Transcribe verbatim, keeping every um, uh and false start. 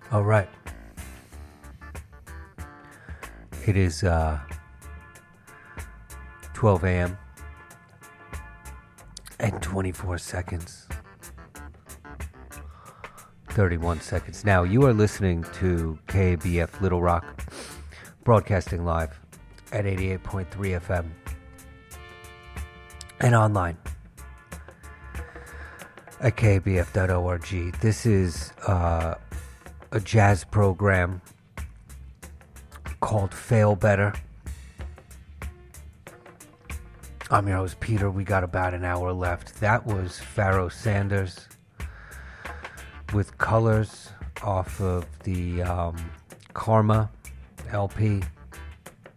All right. It is uh, twelve a.m. and twenty-four seconds. thirty-one seconds. Now, you are listening to K A B F Little Rock, broadcasting live at eighty-eight point three F M and online at K A B F dot org. This is uh, a jazz program called Fail Better. I'm your host, Peter. We got about an hour left. That was Pharoah Sanders with Colors off of the um, Karma L P.